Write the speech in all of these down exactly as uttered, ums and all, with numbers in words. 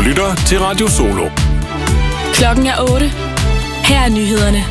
lytter til Radio Solo. Klokken er otte. Her er nyhederne.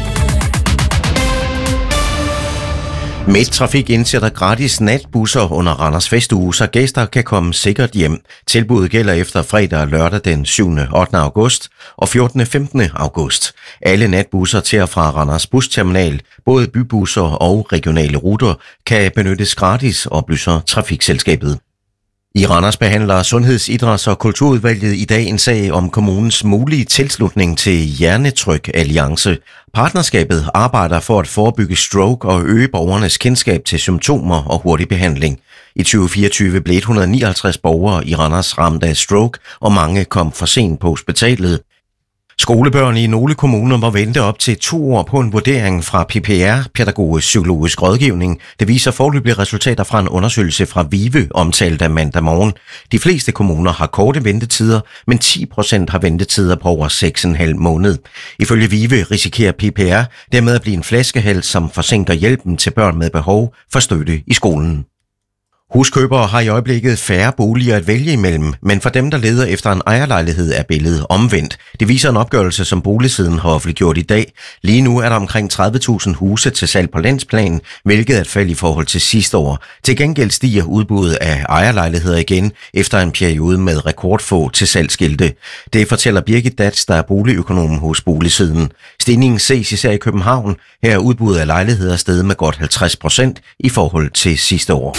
Midttrafik indsætter gratis natbusser under Randers Festuge, så gæster kan komme sikkert hjem. Tilbuddet gælder efter fredag og lørdag den syvende og ottende august og fjortende og femtende august. Alle natbusser til og fra Randers Busterminal, både bybusser og regionale ruter, kan benyttes gratis, oplyser Trafikselskabet. I Randers behandler Sundheds-, Idræts- og Kulturudvalget i dag en sag om kommunens mulige tilslutning til Hjernetryk Alliance. Partnerskabet arbejder for at forebygge stroke og øge borgernes kendskab til symptomer og hurtig behandling. I tyve fireogtyve blev et hundrede og nioghalvtreds borgere i Randers ramt af stroke, og mange kom for sent på hospitalet. Skolebørn i nogle kommuner må vente op til to år på en vurdering fra P P R, Pædagogisk Psykologisk Rådgivning. Det viser foreløbige resultater fra en undersøgelse fra VIVE, omtalt af mandag morgen. De fleste kommuner har korte ventetider, men ti procent har ventetider på over seks komma fem måned. Ifølge VIVE risikerer P P R dermed at blive en flaskehals, som forsinker hjælpen til børn med behov for støtte i skolen. Huskøbere har i øjeblikket færre boliger at vælge imellem, men for dem, der leder efter en ejerlejlighed, er billedet omvendt. Det viser en opgørelse, som Boligsiden har offentliggjort i dag. Lige nu er der omkring tredive tusind huse til salg på landsplan, hvilket er et fald i forhold til sidste år. Til gengæld stiger udbuddet af ejerlejligheder igen efter en periode med rekordfå til salgsskilte. Det fortæller Birgit Dats, der er boligøkonom hos Boligsiden. Stigningen ses især i København. Her er udbuddet af lejligheder steget med godt halvtreds procent i forhold til sidste år.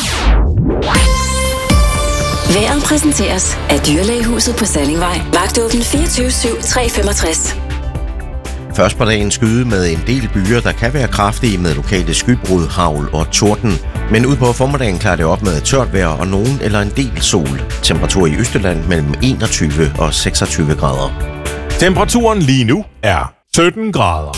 Vejret præsenteres af Dyrlægehuset på Sallingvej. Vagtåben fireogtyve syv tre femogtres. Først på dagen skyde med en del byer, der kan være kraftige med lokale skybrud, hagl og torden. Men ud på formiddagen klarer det op med tørt vejr og nogen eller en del sol. Temperatur i Østjylland mellem enogtyve og seksogtyve grader. Temperaturen lige nu er sytten grader.